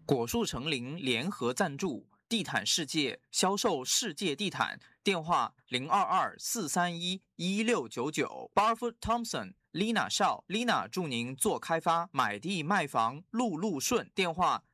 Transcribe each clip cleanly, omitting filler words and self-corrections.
果树成林联合赞助，地毯世界销售世界地毯，电话022-431-1699。Barfoot Thompson、Lina 邵，Lina 祝您做开发，买地卖房路路顺。电话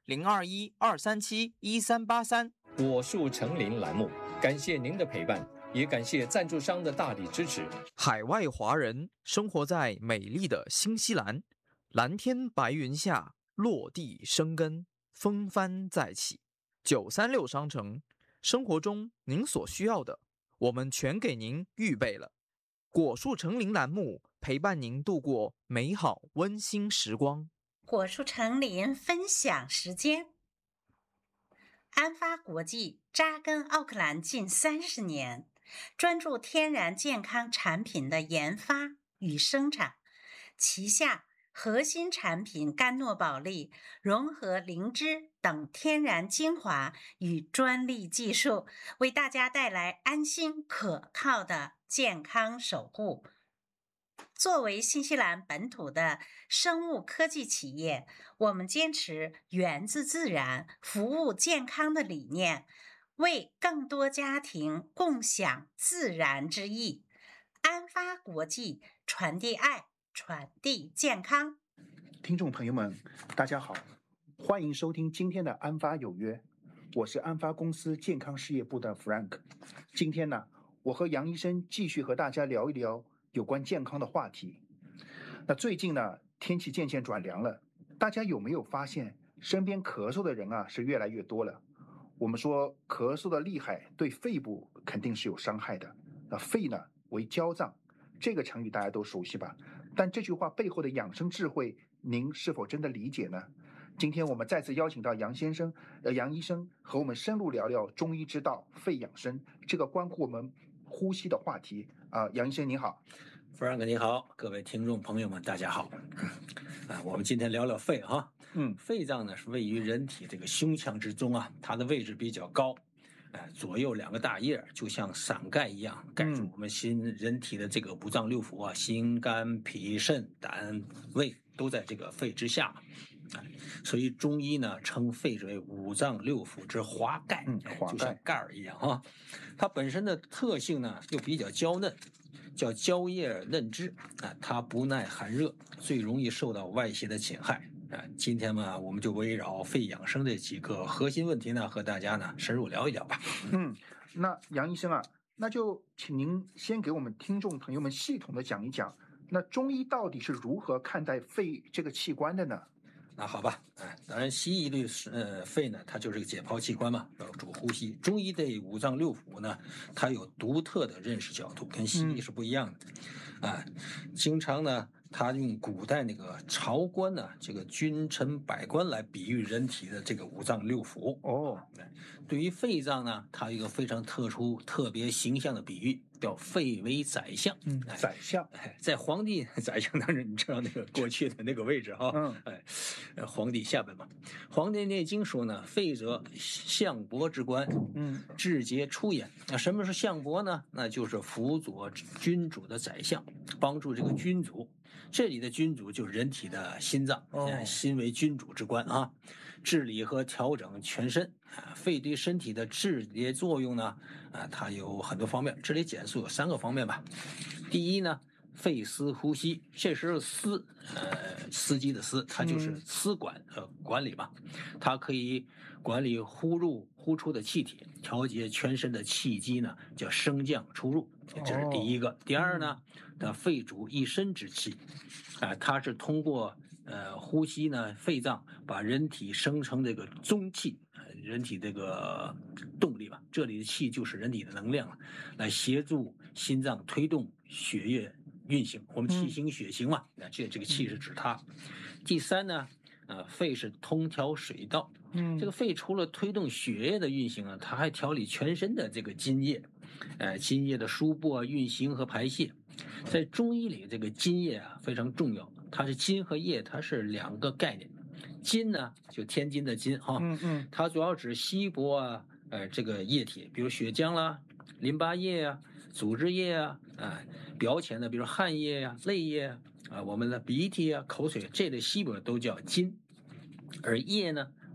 021-237-1383。 果树成林栏目，感谢您的陪伴，也感谢赞助商的大力支持。 海外华人生活在美丽的新西兰，蓝天白云下，落地生根，风帆再起。936商城，生活中您所需要的，我们全给您预备了。果树成林栏目陪伴您度过美好温馨时光。 果树成林分享时间。安发国际扎根奥克兰近30年，专注天然健康产品的研发与生产，旗下核心产品甘诺宝利融合灵芝等天然精华与专利技术，为大家带来安心可靠的健康守护。作为新西兰本土的生物科技企业，我们坚持源自自然、服务健康的理念，为更多家庭共享自然之意。安发国际，传递爱，传递健康。 听众朋友们，大家好，欢迎收听今天的安发有约，我是安发公司健康事业部的 Frank。今天呢，我和杨医生继续和大家聊一聊有关健康的话题。那最近呢，天气渐渐转凉了，大家有没有发现身边咳嗽的人啊是越来越多了？我们说咳嗽的厉害对肺部肯定是有伤害的。那肺呢为焦脏，这个成语大家都熟悉吧？但这句话背后的养生智慧，您是否真的理解呢？今天我们再次邀请到杨医生和我们深入聊聊中医之道肺养生这个关乎我们呼吸的话题。杨医生您好。 Frank 你好，各位听众朋友们大家好。我们今天聊聊肺哈。肺脏呢是位于人体这个胸腔之中啊，它的位置比较高。左右2个大叶就像伞盖一样盖住我们人体的这个五脏六腑啊，心肝脾肾胆胃都在这个肺之下。所以中医呢称肺为五脏六腑之华盖，就像盖儿一样啊。它本身的特性呢又比较娇嫩，叫娇叶嫩枝啊，它不耐寒热，最容易受到外邪的侵害。今天嘛，我们就围绕肺养生这几个核心问题呢，和大家呢深入聊一聊吧。 那杨医生啊，那就请您先给我们听众朋友们系统的讲一讲，那中医到底是如何看待肺这个器官的呢？ 那好吧，当然西医对肺呢，它就是个解剖器官嘛，主呼吸。中医对五脏六腑呢，它有独特的认识角度，跟西医是不一样的。经常呢，他用古代那个朝官呢，这个君臣百官来比喻人体的这个五脏六腑。对于肺脏呢，它有一个非常特殊、特别形象的比喻，叫肺为宰相。 宰相， 在皇帝宰相当然你知道那个过去的那个位置哈。皇帝下边嘛，《黄帝内经》说呢，肺者相伯之官，志节出也。那什么是相伯呢？那就是辅佐君主的宰相，帮助这个君主。这里的君主就是人体的心脏，心为君主之官啊，治理和调整全身。肺对身体的治理作用呢，它有很多方面，这里简述有3个方面吧。第一呢，肺司呼吸，这时候司机的司，它就是司管管理嘛，它可以管理呼入呼出的气体，调节全身的气机呢，叫升降出入，这是第一个。第二呢，它肺主一身之气，它是通过呼吸呢，肺脏把人体生成这个中气，人体这个动力吧，这里的气就是人体的能量了，来协助心脏推动血液运行，我们气行血行嘛，这个气是指它。第三呢，肺是通调水道，这个肺除了推动血液的运行啊，它还调理全身的这个津液，津液的输布运行和排泄。在中医里，这个津液啊非常重要，它是津和液，它是2个概念。津呢，就天津的津哈，它主要指稀薄啊，这个液体，比如血浆啦、淋巴液啊、组织液啊，表浅的比如汗液啊、泪液啊，我们的鼻涕啊、口水这类稀薄都叫津。而液呢，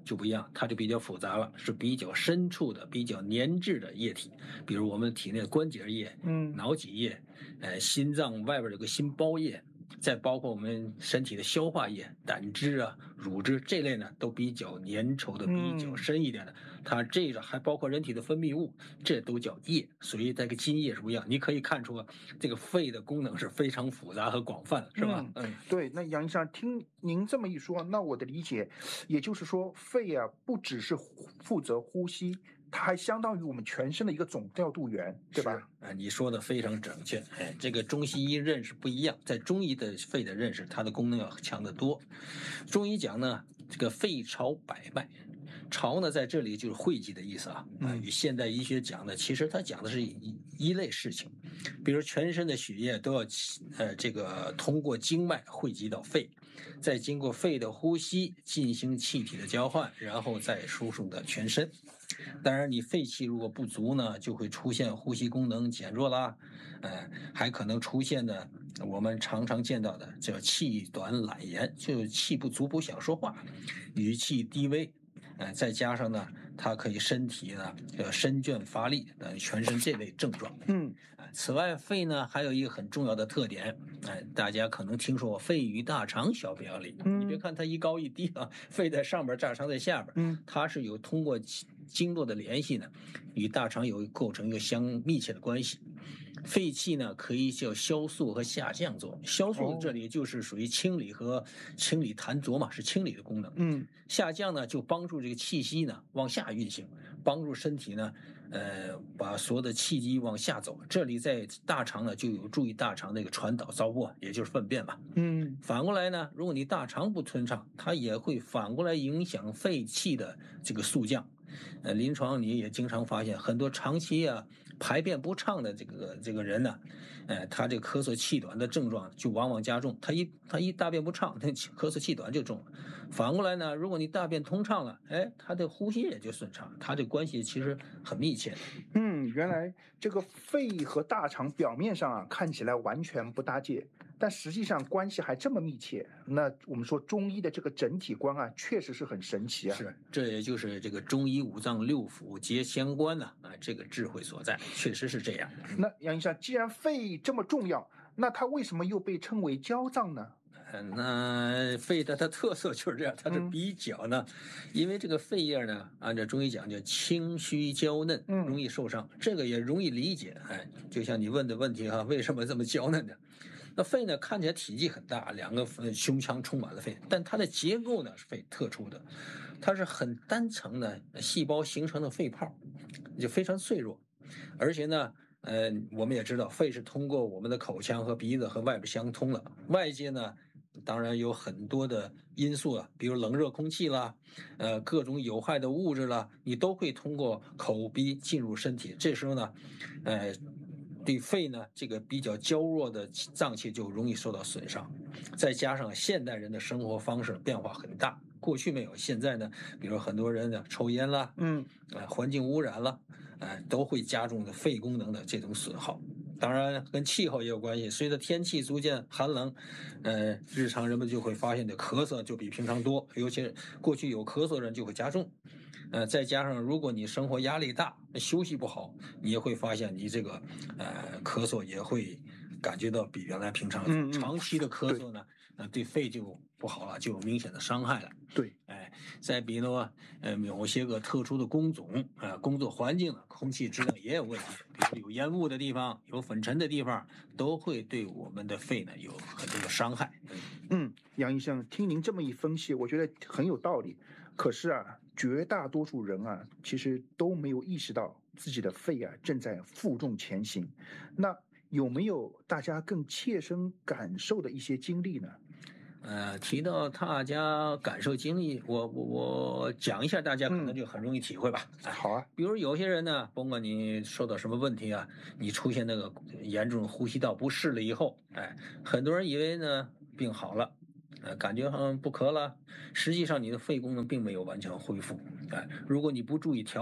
就不一样，它就比较复杂了，是比较深处的、比较粘滞的液体，比如我们体内的关节液、脑脊液，心脏外边有个心包液。再包括我们身体的消化液、胆汁啊、乳汁这类呢，都比较粘稠的、比较深一点的。它这个还包括人体的分泌物，这都叫液。所以这个津液是不一样。你可以看出这个肺的功能是非常复杂和广泛的，是吧？ 对。那杨医生，听您这么一说，那我的理解，也就是说，肺啊，不只是负责呼吸。它还相当于我们全身的一个总调度员，对吧？ 你说的非常准确。这个中西医认识不一样，在中医的肺的认识，它的功能要强得多。中医讲呢，这个肺朝百脉，朝呢在这里就是汇集的意思啊。与现代医学讲的，其实它讲的是一类事情，比如全身的血液都要这个通过经脉汇集到肺，再经过肺的呼吸进行气体的交换，然后再输送到全身。当然，你肺气如果不足呢，就会出现呼吸功能减弱啦，还可能出现呢我们常常见到的叫气短懒言，就是气不足，不想说话，语气低微，再加上呢，它可以身体呢身倦乏力等全身这类症状。此外，肺呢还有一个很重要的特点，大家可能听说过肺与大肠小表里。你别看它一高一低啊，肺在上边，大肠在下边，它是有通过经络的联系呢，与大肠构成一个相密切的关系。肺气呢可以叫消肃和下降作用，消肃这里就是属于清理痰浊嘛，是清理的功能。下降呢就帮助这个气息呢往下运行，帮助身体呢把所有的气机往下走。这里在大肠呢就有助于大肠的一个传导糟粕，也就是粪便嘛。反过来呢，如果你大肠不通畅，它也会反过来影响肺气的这个肃降。临床你也经常发现很多长期排便不畅的这个人呢，他这个咳嗽气短的症状就往往加重。他一大便不畅，他咳嗽气短就重了。反过来呢，如果你大便通畅了，他的呼吸也就顺畅，他这关系其实很密切的。 原来这个肺和大肠表面上看起来完全不搭界，但实际上关系还这么密切。那我们说中医的这个整体观确实是很神奇啊。 是，这也就是这个中医五脏六腑皆相关呢，这个智慧所在，确实是这样。 那杨医生，既然肺这么重要，那它为什么又被称为娇脏呢？ 那肺的它特色就是这样，它是比较呢，因为这个肺叶呢，按照中医讲叫清虚娇嫩，容易受伤，这个也容易理解。就像你问的问题为什么这么娇嫩呢？那肺呢看起来体积很大，两个胸腔充满了肺，但它的结构呢是非特殊的，它是很单层的细胞形成的肺泡，就非常脆弱，而且呢。我们也知道，肺是通过我们的口腔和鼻子和外边相通的。外界呢，当然有很多的因素比如冷热空气啦，各种有害的物质啦，你都会通过口鼻进入身体。这时候呢，对肺呢这个比较娇弱的脏器就容易受到损伤。再加上现代人的生活方式变化很大，过去没有，现在呢，比如很多人呢抽烟啦，环境污染了。都会加重的肺功能的这种损耗。当然跟气候也有关系，随着天气逐渐寒冷，日常人们就会发现的咳嗽就比平常多，尤其过去有咳嗽的人就会加重。再加上如果你生活压力大，休息不好，你也会发现你这个咳嗽也会感觉到比原来平常长期的咳嗽呢，对肺就不好了，就有明显的伤害了。 对， 再比如某些个特殊的工种工作环境空气质量也有问题，比如有烟雾的地方，有粉尘的地方，都会对我们的肺呢有很多的伤害。 杨医生，听您这么一分析，我觉得很有道理。可是绝大多数人其实都没有意识到自己的肺正在负重前行。那有没有大家更切身感受的一些经历呢？ 提到大家感受经历，我讲一下，大家可能就很容易体会吧。 好啊。 比如有些人呢，甭管你受到什么问题你出现那个严重呼吸道不适了以后，很多人以为呢病好了，感觉好像不咳了，实际上你的肺功能并没有完全恢复。如果你不注意调理，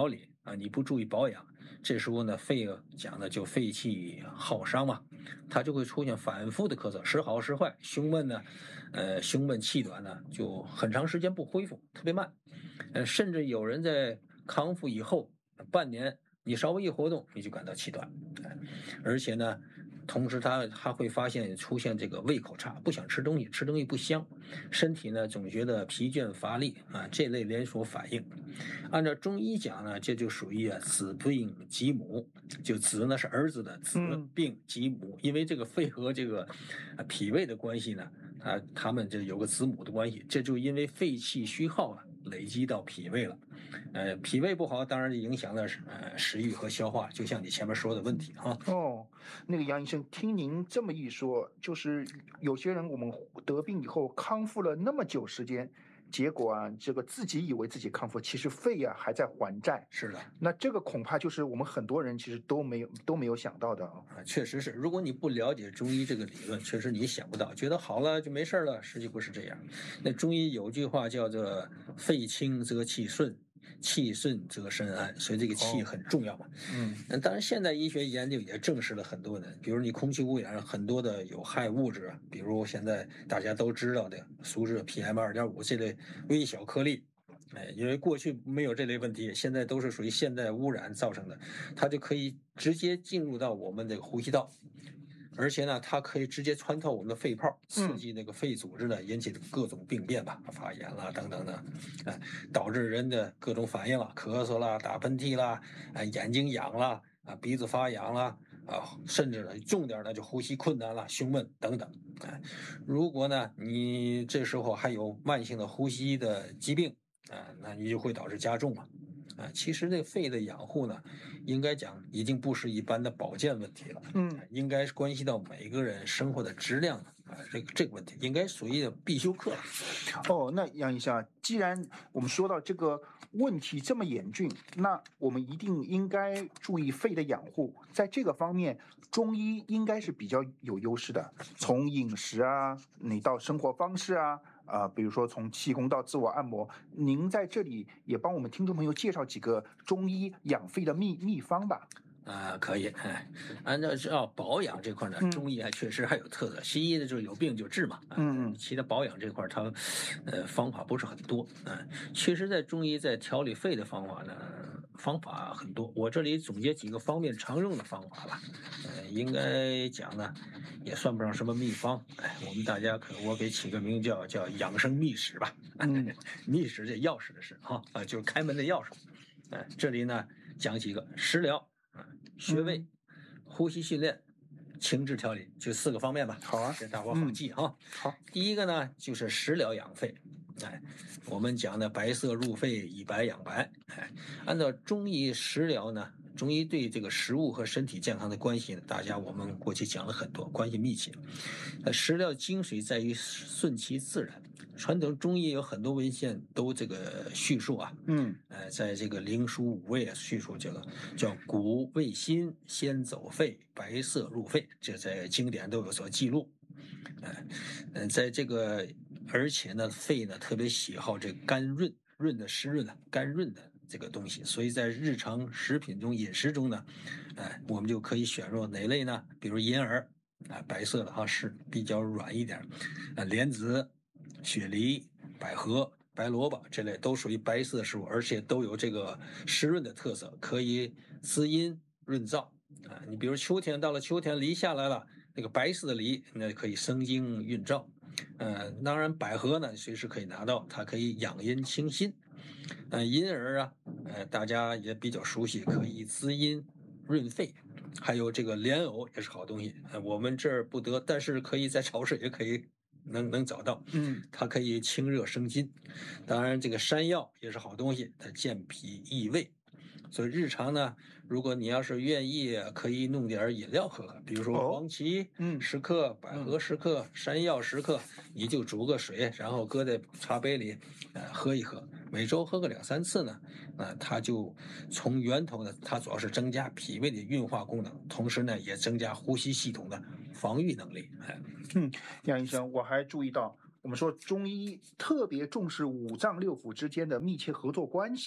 啊，你不注意保养，这时候呢，肺讲的就肺气耗伤嘛，它就会出现反复的咳嗽，时好时坏，胸闷呢，胸闷气短呢，就很长时间不恢复，特别慢，甚至有人在康复以后半年，你稍微一活动，你就感到气短，而且呢。同时他会发现出现这个胃口差，不想吃东西，吃东西不香，身体呢总觉得疲倦乏力啊，这类连锁反应。按照中医讲呢，这就属于子病及母，就子呢是儿子的子病及母，因为这个肺和这个脾胃的关系呢，他们这有个子母的关系，这就因为肺气虚耗了，累积到脾胃了。脾胃不好，当然影响了食欲和消化，就像你前面说的问题哈。 哦，那个杨医生，听您这么一说，就是有些人我们得病以后康复了那么久时间，结果啊，这个自己以为自己康复，其实肺啊还在还债。 是的， 那这个恐怕就是我们很多人其实都没有想到的啊。 确实是，如果你不了解中医这个理论，确实你想不到，觉得好了就没事了，实际不是这样。那中医有句话叫做“肺清则气顺”。气顺则身安，所以这个气很重要嘛。当然，现代医学研究也证实了很多的，比如你空气污染很多的有害物质，比如现在大家都知道的俗称 PM2.5这类微小颗粒，因为过去没有这类问题，现在都是属于现代污染造成的，它就可以直接进入到我们的呼吸道。而且呢，它可以直接穿透我们的肺泡，刺激那个肺组织呢，引起各种病变吧，发炎啦等等的，导致人的各种反应了，咳嗽啦、打喷嚏啦、眼睛痒啦、鼻子发痒啦，甚至呢重点的就呼吸困难了、胸闷等等。如果呢你这时候还有慢性的呼吸的疾病，那你就会导致加重嘛。其实这个肺的养护呢，应该讲已经不是一般的保健问题了，应该是关系到每个人生活的质量的这个问题，应该属于必修课了。 哦，那杨医生啊，既然我们说到这个问题这么严峻，那我们一定应该注意肺的养护，在这个方面，中医应该是比较有优势的，从饮食啊，你到生活方式啊。比如说从气功到自我按摩，您在这里也帮我们听众朋友介绍几个中医养肺的秘方吧。 可以，按照保养这块呢，中医还确实还有特色，西医的就是有病就治嘛，其他保养这块它方法不是很多，确实在中医在调理肺的方法呢，方法很多，我这里总结几个方面常用的方法吧，应该讲呢也算不上什么秘方，我们大家我给起个名叫养生秘史吧，秘史这钥匙的事就是开门的钥匙，这里呢讲几个食疗。穴位、呼吸训练、情志调理，就4个方面吧。 好啊， 这大伙好记哈。 好， 第一个呢就是食疗养肺，我们讲的白色入肺，以白养白。按照中医食疗呢，中医对这个食物和身体健康的关系呢，我们过去讲了很多，关系密切。食疗精髓在于顺其自然。传统中医有很多文献都这个叙述在这个灵枢五味叙述这个叫谷味辛，先走肺，白色入肺，这在经典都有所记录。在这个而且呢，肺呢特别喜好这甘润的湿润的甘润的这个东西，所以在日常食品中饮食中呢，我们就可以选入哪类呢？比如银耳白色的是比较软一点，莲子、雪梨、百合、白萝卜这类都属于白色食物，而且都有这个湿润的特色，可以滋阴润燥你比如到了秋天，梨下来了，那个白色的梨那可以生津润燥。当然百合呢随时可以拿到，它可以养阴清心。银耳大家也比较熟悉，可以滋阴润肺。还有这个莲藕也是好东西，我们这儿不得，但是可以在超市也可以能找到，它可以清热生津。当然这个山药也是好东西，它健脾益胃。所以日常呢，如果你要是愿意，可以弄点饮料喝喝，比如说黄芪10克，百合10克，山药10克，你就煮个水，然后搁在茶杯里，喝一喝。每周喝个2、3次呢，它就从源头呢，它主要是增加脾胃的运化功能，同时呢，也增加呼吸系统的防御能力。 杨医生，我还注意到，我们说中医特别重视5脏6腑之间的密切合作关系。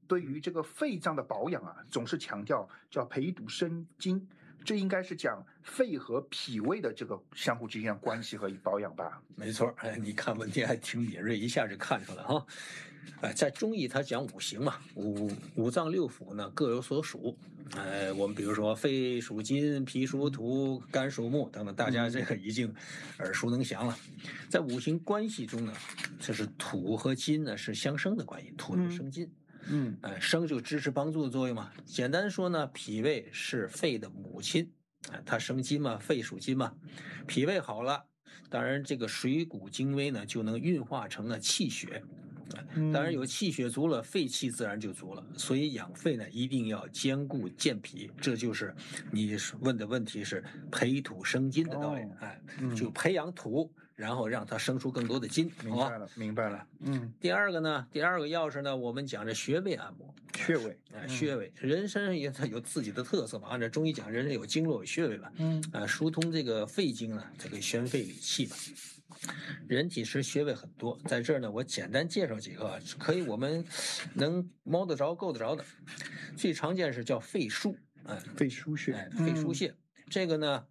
对于这个肺脏的保养啊，总是强调叫培堵生津，这应该是讲肺和脾胃的这个相互之间的关系和保养吧？ 没错，你看问题还挺敏锐，一下就看出来哈。在中医它讲五行嘛，五脏六腑呢各有所属。我们比如说肺属金，脾属土，肝属木等等，大家这个已经耳熟能详了。在五行关系中呢，这是土和金呢是相生的关系，土就生金。生就支持帮助的作用嘛。简单说呢，脾胃是肺的母亲，它生金嘛，肺属金嘛，脾胃好了，当然这个水谷精微呢就能运化成了气血。当然有气血足了，肺气自然就足了。所以养肺呢，一定要兼顾健脾，这就是你问的问题是培土生金的道理。就培养土，然后让它生出更多的金。 明白了，明白了。 第二个钥匙呢，我们讲这穴位按摩。 穴位， 穴位，人身上也它有自己的特色嘛。按照中医讲，人有经络有穴位吧。疏通这个肺经呢，这个宣肺理气嘛。人体是穴位很多，在这儿呢，我简单介绍几个，可以我们能摸得着、够得着的。最常见是叫肺腧， 肺腧穴， 肺腧穴。这个呢，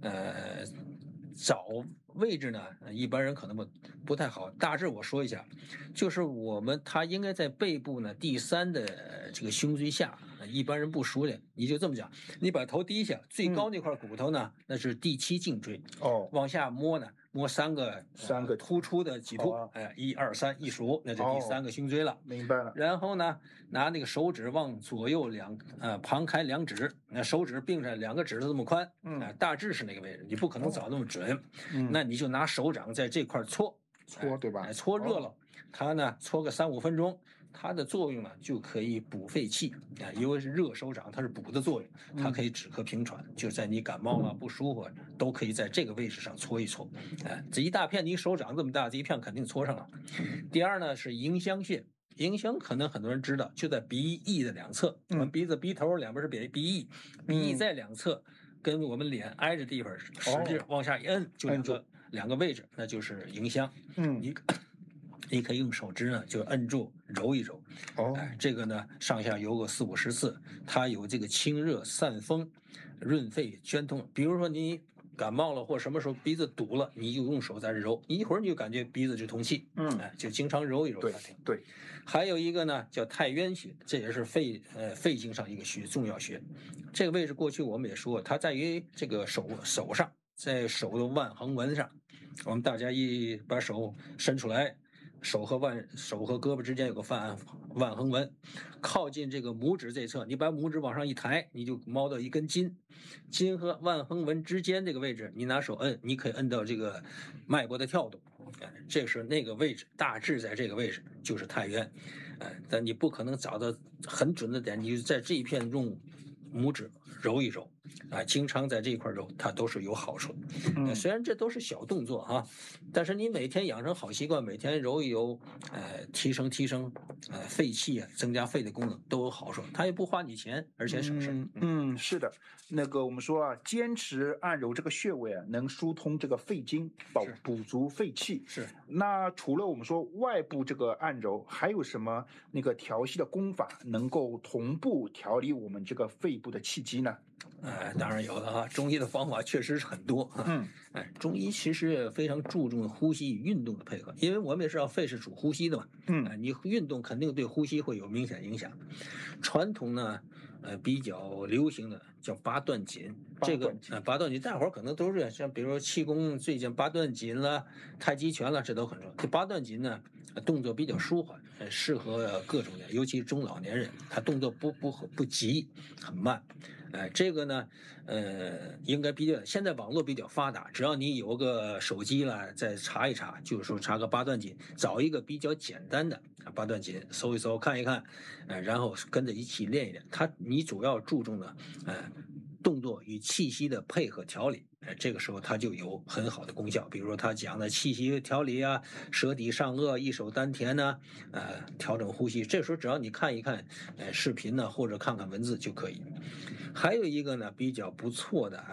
找位置呢，一般人可能不太好。大致我说一下，就是它应该在背部呢第3的这个胸椎下。一般人不熟练，你就这么讲，你把头低下，最高那块骨头呢，那是第7颈椎。往下摸呢，摸3个突出的脊突。1、2、3一数，那就第3个胸椎了。 明白了。 然后呢，拿那个手指往左右旁开2指，那手指并着2个指头这么宽。大致是那个位置，你不可能找那么准。那你就拿手掌在这块搓， 对吧？ 搓热了，它呢搓个3、5分钟。它的作用呢，就可以补肺气因为是热手掌，它是补的作用，它可以止咳平喘，就在你感冒了不舒服，都可以在这个位置上搓一搓。这一大片，你手掌这么大，这一片肯定搓上了。第二呢是迎香穴，迎香可能很多人知道，就在鼻翼的2侧，我们鼻子鼻头两边是鼻翼，鼻翼在2侧，跟我们脸挨着地方，使劲往下一摁，就两个位置，那就是迎香。你可以用手指呢，就摁住揉一揉。这个呢上下游个4、50次，它有这个清热散风、润肺宣通。比如说你感冒了或什么时候鼻子堵了，你就用手在这揉，你一会儿你就感觉鼻子就通气。就经常揉一揉。 对。 还有一个呢叫太渊穴，这也是肺经上一个重要穴。这个位置过去我们也说，它在于这个手上，在手的腕横纹上。我们大家一把手伸出来。手和胳膊之间有个腕横纹，靠近这个拇指这侧，你把拇指往上一抬，你就摸到一根筋，筋和腕横纹之间这个位置，你拿手摁，你可以摁到这个脉搏的跳动，这是那个位置，大致在这个位置就是太渊，但你不可能找到很准的点，你就在这一片用拇指揉一揉。经常在这一块揉，它都是有好处的。虽然这都是小动作哈，但是你每天养成好习惯，每天揉一揉，提升肺气啊，增加肺的功能都有好处。它也不花你钱，而且省事。 是的，那个我们说啊，坚持按揉这个穴位啊，能疏通这个肺经，补足肺气。 是。 那除了我们说外部这个按揉，还有什么那个调息的功法能够同步调理我们这个肺部的气机呢？ 当然有的啊，中医的方法确实是很多。中医其实非常注重呼吸与运动的配合，因为我们也知道肺是主呼吸的嘛。你运动肯定对呼吸会有明显影响。传统呢，比较流行的叫八段锦。这个八段锦，大伙儿可能都是像比如说气功最近八段锦了、太极拳了，这都很重要。这八段锦呢，动作比较舒缓，适合各种人，尤其中老年人，他动作不急，很慢。这个呢，应该现在网络比较发达，只要你有个手机了，再查一查，就是说查个八段锦，找一个比较简单的八段锦，搜一搜看一看，然后跟着一起练一练。你主要注重的，动作与气息的配合调理，这个时候它就有很好的功效。比如说他讲的气息调理啊，舌底上颚、一手丹田呢，调整呼吸。这时候只要你看一看视频呢，或者看看文字就可以。还有一个呢比较不错的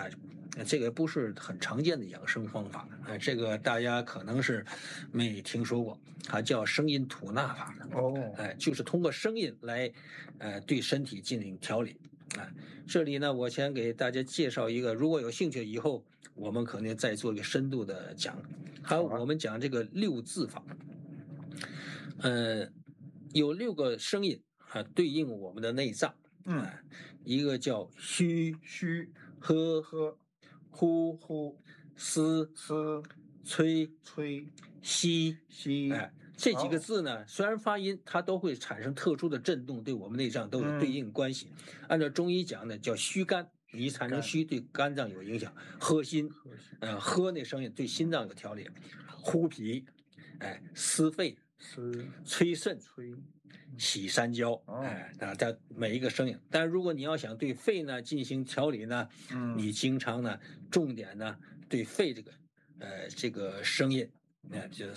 这个不是很常见的养生方法，这个大家可能是没听说过，它叫声音吐纳法。就是通过声音来，对身体进行调理。这里呢，我先给大家介绍一个，如果有兴趣，以后我们可能再做一个深度的讲。我们讲这个6字法，有6个声音对应我们的内脏。一个叫虚呵呼嘶吹吸。这几个字呢，虽然发音它都会产生特殊的震动，对我们内脏都有对应关系。按照中医讲呢，叫虚肝，你产生虚对肝脏有影响。喝心，喝那声音对心脏有调理。呼脾，撕肺，吹肾，洗三焦，它每一个声音。但如果你要想对肺呢进行调理呢，你经常呢重点呢对肺这个声音，就是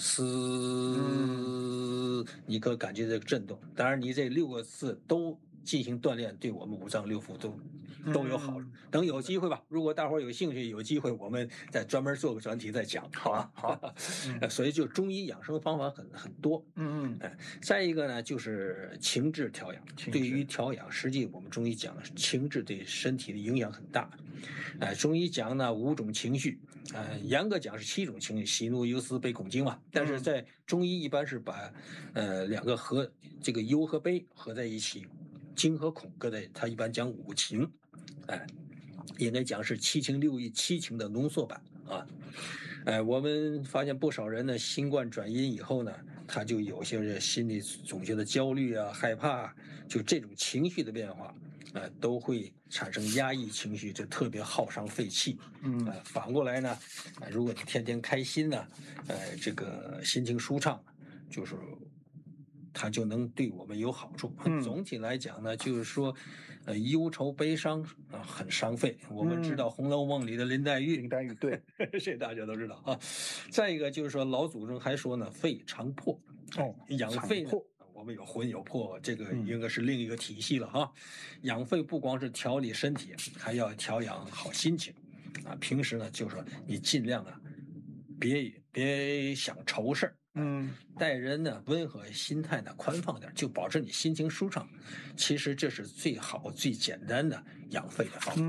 嘶，你可感觉这个震动。当然，你这6个字都进行锻炼，对我们5脏6腑都有好处。等有机会吧，如果大伙儿有兴趣，有机会我们再专门做个专题再讲。 好。 所以就中医养生方法很多。再一个呢，就是情志调养。对于调养，实际我们中医讲情志对身体的影响很大。中医讲呢5种情绪，严格讲是7种情绪，喜怒忧思悲恐惊嘛。但是在中医一般是把2个和这个忧和悲合在一起，惊和恐搁在，他一般讲5情。应该讲是7情6欲7情的浓缩版啊。我们发现不少人呢，新冠转阴以后呢，他就有些心里总觉得焦虑啊、害怕，就这种情绪的变化，都会产生压抑情绪，就特别耗伤肺气。反过来呢，如果你天天开心呢，这个心情舒畅，就是它就能对我们有好处。总体来讲呢，就是说，忧愁悲伤很伤肺。我们知道《红楼梦》里的林黛玉， 对， 这大家都知道啊。再一个就是说，老祖宗还说呢，肺常破。养肺呢，我们有魂有魄，这个应该是另一个体系了哈。养肺不光是调理身体，还要调养好心情平时呢，就是说你尽量别想愁事儿。待人呢温和，心态呢宽放点，就保持你心情舒畅。其实这是最好最简单的养肺的方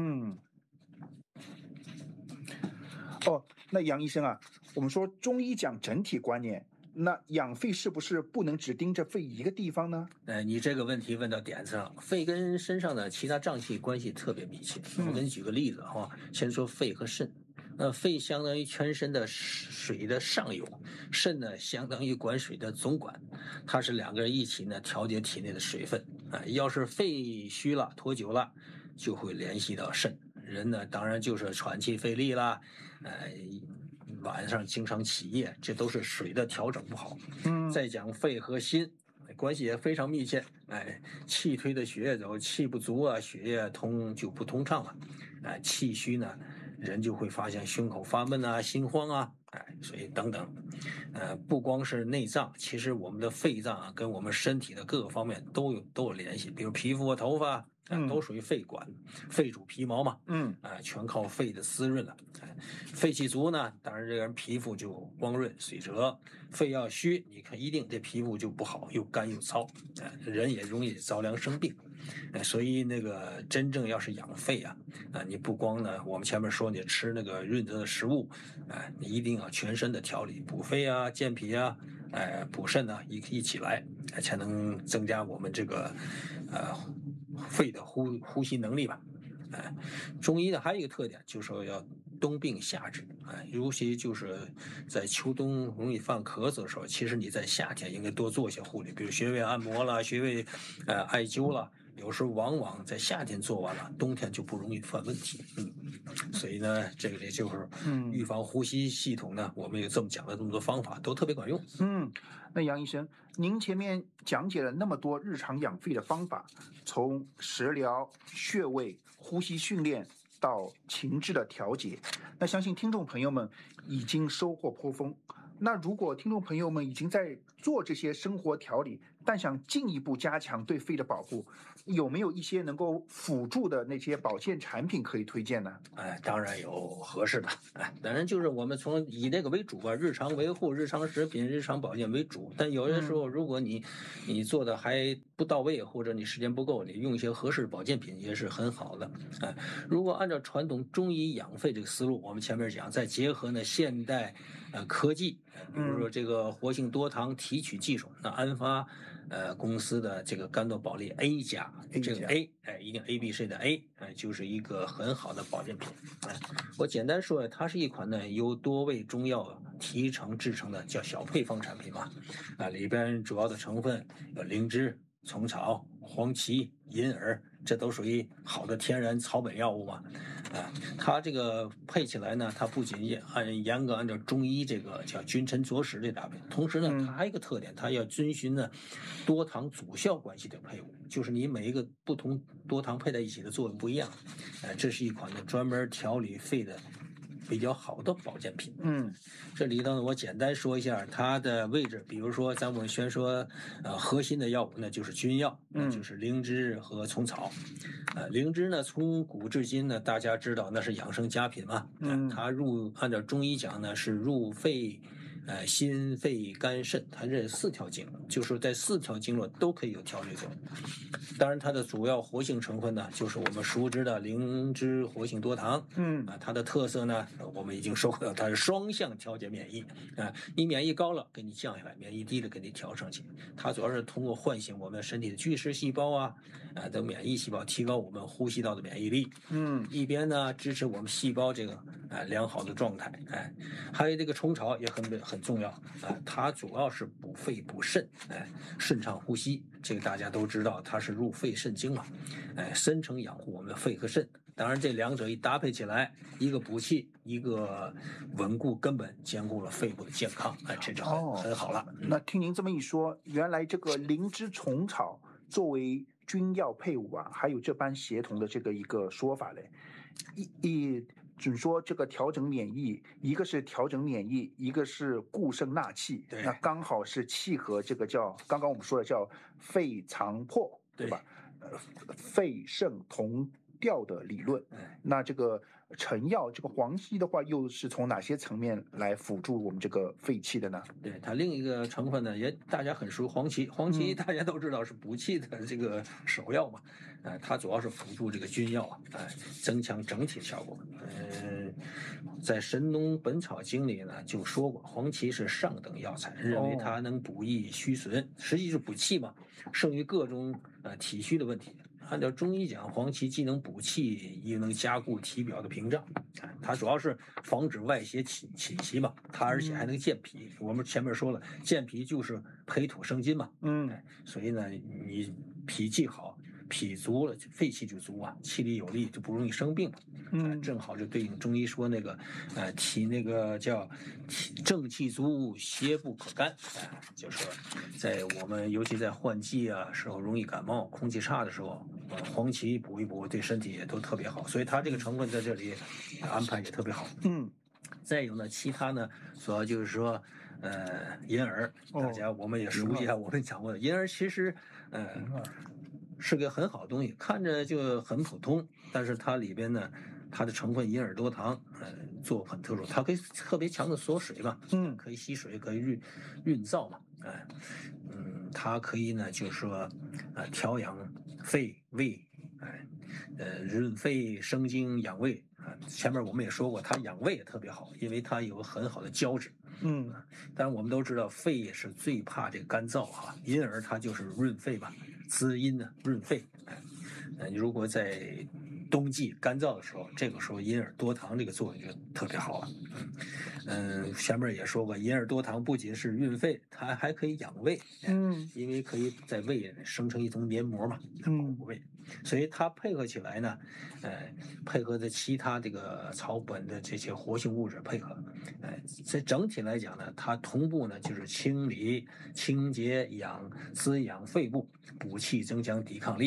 法。那杨医生啊，我们说中医讲整体观念，那养肺是不是不能只盯着肺一个地方呢？ 你这个问题问到点子上，肺跟身上的其他脏器关系特别密切。我给你举个例子哈，先说肺和肾。肺相当于全身的水的上游，肾呢相当于管水的总管，它是2个人一起呢调节体内的水分。要是肺虚了、拖久了，就会联系到肾。人呢当然就是喘气费力啦，晚上经常起夜，这都是水的调整不好。再讲肺和心关系也非常密切。气推的血液走，气不足啊，血液就不通畅了。气虚呢，人就会发现胸口发闷啊、心慌啊，所以等等。不光是内脏，其实我们的肺脏跟我们身体的各个方面都有联系，比如皮肤啊、头发都属于肺管，肺主皮毛嘛，全靠肺的滋润了。肺气足呢，当然这个人皮肤就光润水泽；肺要虚，你看一定这皮肤就不好，又干又糙，人也容易着凉生病。所以那个真正要是养肺你不光呢，我们前面说你吃那个润泽的食物，你一定要全身的调理，补肺啊、健脾啊、补肾啊，一起来，才能增加我们这个肺的呼吸能力吧。中医呢还有一个特点，就是说要冬病夏治。尤其就是在秋冬容易犯咳嗽的时候，其实你在夏天应该多做一些护理，比如穴位按摩啦、穴位艾灸啦。有时候往往在夏天做完了，冬天就不容易犯问题。所以呢，这个就是预防呼吸系统呢，我们有这么讲的这么多方法，都特别管用。 那杨医生，您前面讲解了那么多日常养肺的方法，从食疗、穴位、呼吸训练到情志的调节，那相信听众朋友们已经收获颇丰。那如果听众朋友们已经在做这些生活调理，但想进一步加强对肺的保护，有没有一些能够辅助的那些保健产品可以推荐呢？ 当然有合适的，当然就是我们以这个为主吧，日常维护、日常食品、日常保健为主。但有的时候，如果你做的还不到位，或者你时间不够，你用一些合适的保健品也是很好的。如果按照传统中医养肺这个思路，我们前面讲，再结合呢现代科技，比如说这个活性多糖提取技术，那安发公司的这个甘多宝利 A 加，这个 A 一定 ABC 的 A，就是一个很好的保健品。我简单说，它是一款呢由多味中药提成制成的叫小配方产品嘛。里边主要的成分有灵芝、虫草、黄芪、银耳，这都属于好的天然草本药物嘛。它这个配起来呢，它不仅严格按照中医这个叫君臣佐使这搭配，同时呢，它还有一个特点，它要遵循呢多糖阻效关系的配伍，就是你每一个不同多糖配在一起的作用不一样。这是一款呢专门调理肺的比较好的保健品。这里头呢，我简单说一下它的位置。比如说，咱们先说，核心的药物呢就是君药，就是灵芝和虫草。灵芝呢，从古至今呢，大家知道那是养生佳品嘛。它按照中医讲呢，是入肺。心肺肝肾，它这4条经络，就是在4条经络都可以有调节作用。当然，它的主要活性成分呢，就是我们熟知的灵芝活性多糖。它的特色呢，我们已经说过，它是双向调节免疫。你免疫高了，给你降下来；免疫低了，给你调上去。它主要是通过唤醒我们身体的巨噬细胞的免疫细胞，提高我们呼吸道的免疫力。一边呢支持我们细胞这个良好的状态。还有这个虫草也很重要。它主要是补肺补肾，顺畅呼吸。这个大家都知道，它是入肺肾经嘛。深层养护我们的肺和肾。当然，这两者一搭配起来，一个补气，一个稳固根本，兼顾了肺部的健康。这就很好了。 那听您这么一说，原来这个灵芝虫草作为君药配伍还有这般协同的这个一个说法嘞。准说这个调整免疫，一个是调整免疫，一个是固肾纳气，那刚好是契合这个叫刚刚我们说的叫肺藏魄，对吧？肺肾同调的理论。那这个成药这个黄芪的话，又是从哪些层面来辅助我们这个肺气的呢？ 对，它另一个成分呢，也大家很熟，黄芪。黄芪大家都知道是补气的这个首药嘛。它主要是辅助这个君药增强整体效果。在《神农本草经》里呢就说过，黄芪是上等药材，认为它能补益虚损，实际是补气嘛，胜于各种体虚的问题。按照中医讲，黄芪既能补气，又能加固体表的屏障。它主要是防止外邪侵袭嘛，它而且还能健脾。我们前面说了，健脾就是培土生金嘛。所以呢，你脾气好，脾足了，肺气就足气力有力，就不容易生病。正好就对应中医说那个那个叫正气足，邪不可干。就是在我们尤其在换季时候容易感冒，空气差的时候，黄芪补一补对身体也都特别好，所以它这个成分在这里安排也特别好。再有呢，其他呢，主要就是说银耳，大家我们也熟悉我们讲过的银耳，其实是个很好的东西，看着就很普通，但是它里边呢，它的成分银耳多糖，作用很特殊，它可以特别强的锁水嘛，可以吸水，可以润燥嘛，它可以呢，就是说调养肺胃，润肺生津养胃。前面我们也说过，它养胃也特别好，因为它有很好的胶质。但是我们都知道，肺也是最怕这个干燥银耳它就是润肺吧，滋阴呢，润肺。如果在冬季干燥的时候，这个时候银耳多糖这个作用就特别好了。前面也说过，银耳多糖不仅是润肺，它还可以养胃。因为可以在胃生成一层黏膜嘛，保护胃。所以它配合起来呢，配合的其他这个草本的这些活性物质配合，在整体来讲呢，它同步呢就是清理、清洁、滋养肺部，补气增强抵抗力。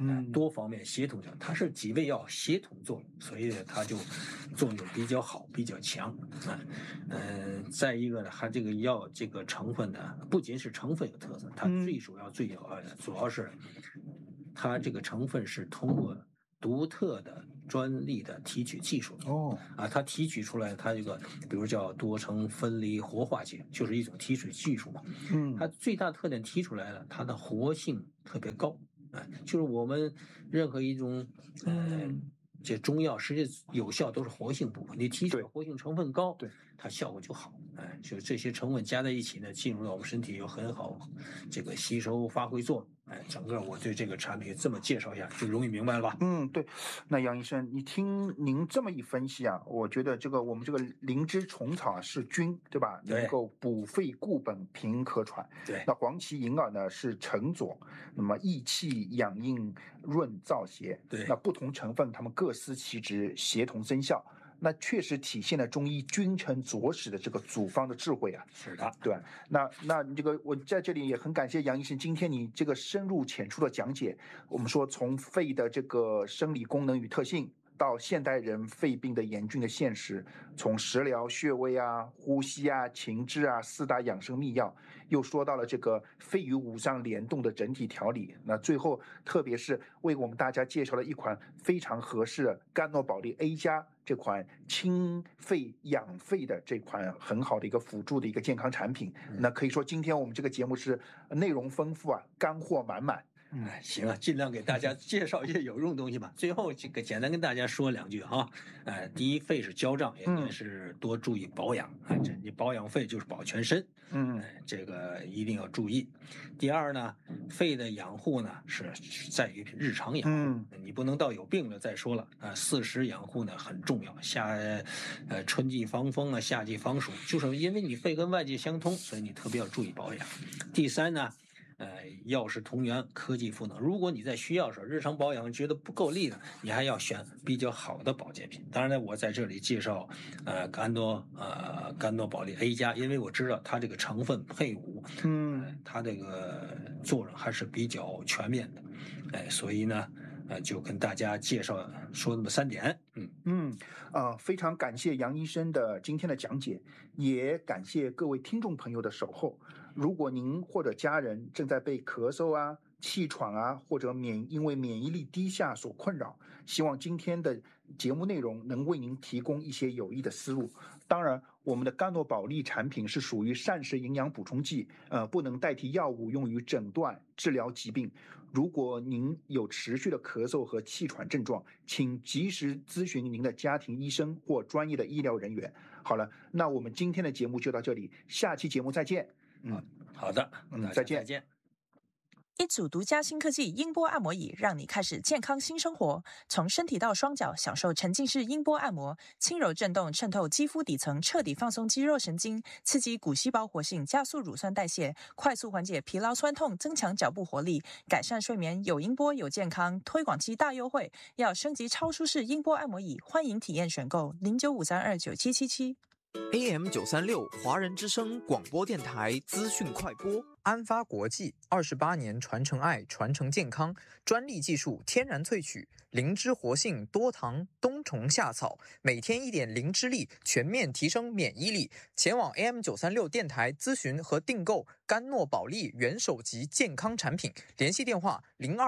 多方面协同上，它是几味药协同作用，所以它就作用比较好，比较强。再一个呢，它这个药这个成分呢，不仅是成分有特色，它最主要是它这个成分是通过独特的专利的提取技术它提取出来，它这个比如叫多层分离活化解，就是一种提取技术嘛。它最大特点提出来了，它的活性特别高就是我们任何一种这中药实际有效都是活性部分，你提取活性成分高，对它效果就好。就这些成分加在一起呢，进入到我们身体有很好这个吸收发挥作用。整个我对这个产品这么介绍一下，就容易明白了吧？ 对。那杨医生，你听您这么一分析啊，我觉得我们这个灵芝虫草是菌，对吧？能够补肺固本、平咳喘。 对。 那黄芪银耳呢是沉佐，那么益气养阴、润燥邪。 对。 那不同成分它们各司其职，协同生效。那确实体现了中医君臣佐使的这个组方的智慧啊。 是的， 对。那这个我在这里也很感谢杨医生，今天你这个深入浅出的讲解。我们说从肺的这个生理功能与特性，到现代人肺病的严峻的现实，从食疗、穴位啊、呼吸啊、情志啊4大养生秘药，又说到了这个肺与五脏联动的整体调理。那最后特别是为我们大家介绍了一款非常合适的甘诺宝利 A+这款清肺养肺的这款很好的一个辅助的一个健康产品。那可以说今天我们这个节目是内容丰富啊，干货满满。 行啊，尽量给大家介绍一些有用的东西吧。最后这个简单跟大家说2句哈。第一，肺是交胀，也是多注意保养这你保养肺就是保全身。这个一定要注意。第二呢，肺的养护呢是在于日常养护，你不能到有病了再说了4时养护呢很重要。春季防风夏季防暑，就是因为你肺跟外界相通，所以你特别要注意保养。第三呢，药食同源，科技赋能。如果你在需要的时候，日常保养觉得不够力的，你还要选比较好的保健品。当然呢，我在这里介绍甘诺宝利 A+，因为我知道它这个成分配伍，它这个作用还是比较全面的。所以呢，就跟大家介绍说那么3点。 非常感谢杨医生的今天的讲解，也感谢各位听众朋友的守候。如果您或者家人正在被咳嗽啊、气喘啊，或者因为免疫力低下所困扰，希望今天的节目内容能为您提供一些有益的思路。当然，我们的甘诺宝利产品是属于膳食营养补充剂，不能代替药物用于诊断治疗疾病。如果您有持续的咳嗽和气喘症状，请及时咨询您的家庭医生或专业的医疗人员。好了，那我们今天的节目就到这里，下期节目再见。 好的， 再见。 一组独家新科技音波按摩椅，让你开始健康新生活。从身体到双脚，享受沉浸式音波按摩，轻柔震动渗透肌肤底层，彻底放松肌肉神经，刺激骨细胞活性，加速乳酸代谢，快速缓解疲劳酸痛，增强脚部活力，改善睡眠。有音波有健康，推广期大优惠，要升级超舒适音波按摩椅，欢迎体验选购0953297777。 AM 936华人之声广播电台资讯快播。安发国际28年传承爱，传承健康，专利技术天然萃取，灵芝活性多糖冬虫夏草，每天1点灵芝力，全面提升免疫力。前往 AM 936电台咨询和订购甘诺宝利元首级健康产品，联系电话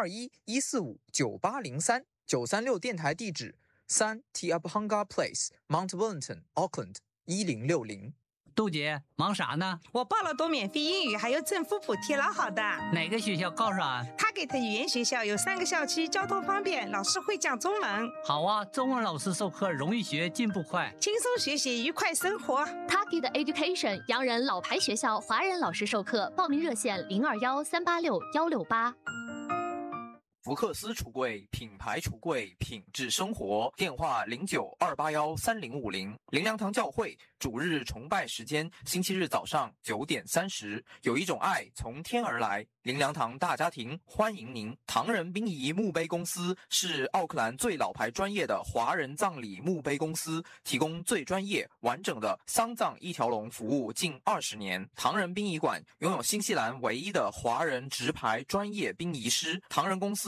021-145-9803。936电台地址3 Tiabhanga Place Mount Wellington Auckland 1060。 杜姐忙啥呢？ 我报了多免费英语，还有政府补贴，老好的。 哪个学校告诉俺 ？Target 语言学校有3个校区，交通方便，老师会讲中文。 好啊，中文老师授课容易学，进步快， 轻松学习，愉快生活。 Target Education 洋人老牌学校，华人老师授课，报名热线021-386-168。 福克斯橱柜，品牌橱柜，品质生活。电话09-281-3050。灵粮堂教会主日崇拜时间：星期日早上9点30。有一种爱从天而来，灵粮堂大家庭欢迎您。唐人殡仪墓碑公司是奥克兰最老牌专业的华人葬礼墓碑公司，提供最专业完整的丧葬一条龙服务近20年。唐人殡仪馆拥有新西兰唯一的华人直牌专业殡仪师。唐人公司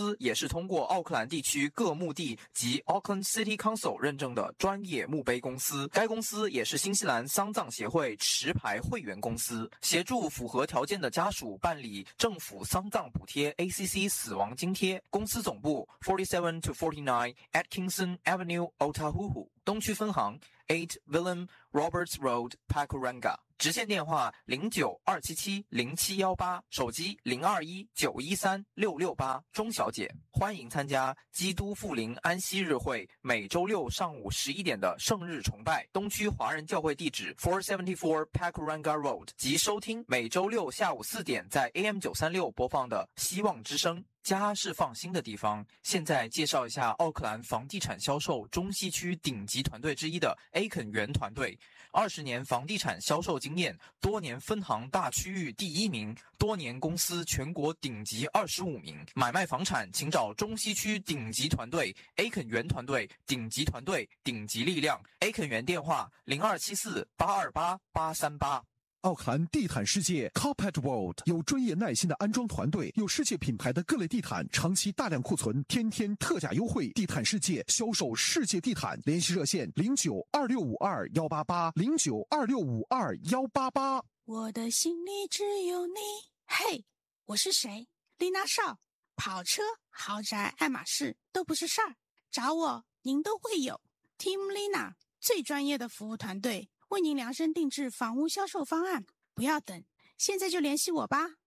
司也是通过奥克兰地区各墓地及 Auckland City Council 认证的专业墓碑公司。该公司也是新西兰丧葬协会持牌会员公司，协助符合条件的家属办理政府丧葬补贴 ACC 死亡津贴。公司总部47 to 49 Atkinson Avenue, Otahuhu， 东区分行8 Willem Roberts Road, Pakuranga。直线电话0927707118，手机0219136668。钟小姐，欢迎参加基督复临安息日会每周六上午11点的圣日崇拜，东区华人教会地址474 Pakuranga Road， 及收听每周六下午4点在 AM936 播放的希望之声。家是放心的地方。现在介绍一下奥克兰房地产销售中西区顶级团队之一的 A 肯园团队，20年房地产销售经验，多年分行大区域第1名，多年公司全国顶级25名。买卖房产请找中西区顶级团队 A 肯园团队，顶级团队，顶级力量。A 肯园电话0274828838。 奥克兰地毯世界 Carpet World 有专业耐心的安装团队，有世界品牌的各类地毯，长期大量库存，天天特价优惠。地毯世界销售世界地毯，联系热线0926521888 0926521888。 我的心里只有你。嘿，我是谁？丽娜少。跑车、豪宅、爱马仕都不是事儿，找我您都会有。Team Lina 最专业的服务团队，为您量身定制房屋销售方案，不要等，现在就联系我吧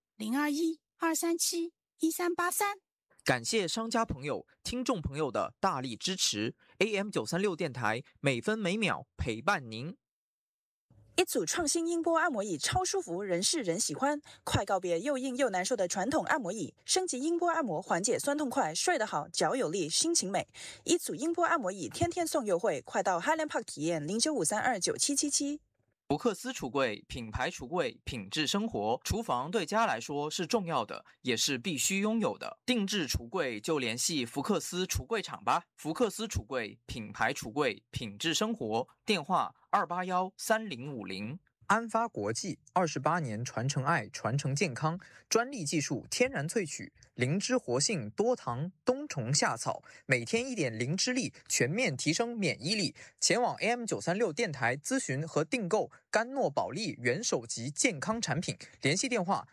，0212371383。 感谢商家朋友、听众朋友的大力支持 ，AM936 电台每分每秒陪伴您。 一组创新音波按摩椅超舒服，人是人喜欢。快告别又硬又难受的传统按摩椅，升级音波按摩，缓解酸痛快，睡得好，脚有力，心情美。一组音波按摩椅天天送优惠，快到 Highland Park 体验0953297777。 福克斯橱柜，品牌橱柜，品质生活。厨房对家来说是重要的，也是必须拥有的。定制橱柜就联系福克斯橱柜厂吧。福克斯橱柜，品牌橱柜，品质生活。电话2813050。安发国际28年传承爱，传承健康，专利技术，天然萃取，灵芝活性，多糖，冬虫夏草，每天1点灵芝力，全面提升免疫力。前往 AM936 电台咨询和订购甘诺宝利元首级健康产品，联系电话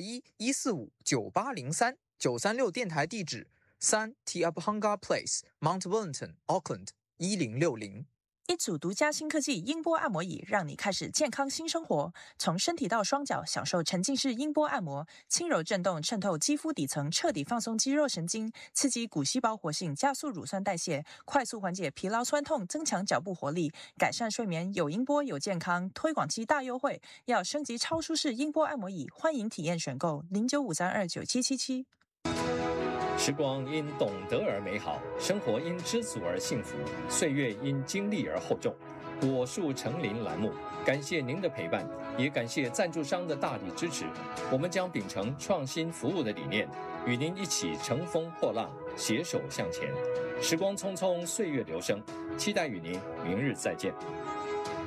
0211459803。936电台地址3 Tiabhanga Place, Mount Wellington, Auckland 1060。 一组独家新科技音波按摩椅，让你开始健康新生活。从身体到双脚，享受沉浸式音波按摩，轻柔震动渗透肌肤底层，彻底放松肌肉神经，刺激骨细胞活性，加速乳酸代谢，快速缓解疲劳酸痛，增强脚部活力，改善睡眠。有音波有健康，推广期大优惠，要升级超舒适音波按摩椅，欢迎体验选购0953297777。 时光因懂得而美好，生活因知足而幸福，岁月因经历而厚重。果树成林栏目，感谢您的陪伴，也感谢赞助商的大力支持。我们将秉承创新服务的理念，与您一起乘风破浪，携手向前。时光匆匆，岁月流声，期待与您明日再见。